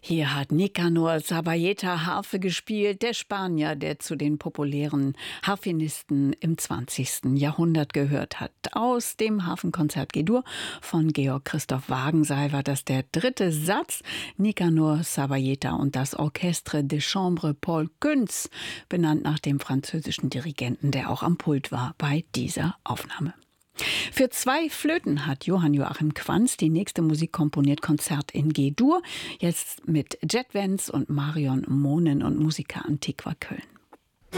Hier hat Nicanor Sabajeta Harfe gespielt, der Spanier, der zu den populären Harfenisten im 20. Jahrhundert gehört hat. Aus dem Harfenkonzert G-Dur von Georg Christoph Wagenseil war das der dritte Satz. Nicanor Sabajeta und das Orchestre de Chambre Paul Kuntz, benannt nach dem französischen Dirigenten, der auch am Pult war bei dieser Aufnahme. Für 2 Flöten hat Johann Joachim Quanz die nächste Musik komponiert, Konzert in G-Dur, jetzt mit Jet Vance und Marion Monen und Musica Antiqua Köln.